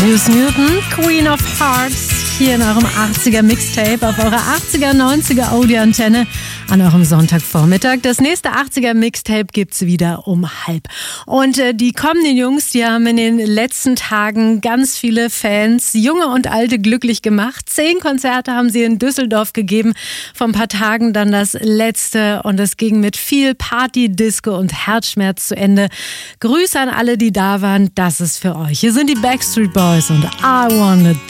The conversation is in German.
Juice Newton, Queen of Hearts, hier in eurem 80er Mixtape auf eurer 80er, 90er Audioantenne an eurem Sonntagvormittag. Das nächste 80er Mixtape gibt's wieder um 12:30. Und die kommenden Jungs, die haben in den letzten Tagen ganz viele Fans, junge und alte, glücklich gemacht. 10 Konzerte haben sie in Düsseldorf gegeben. Vor ein paar Tagen dann das letzte und es ging mit viel Party, Disco und Herzschmerz zu Ende. Grüße an alle, die da waren. Das ist für euch. Hier sind die Backstreet Boys und I Wanna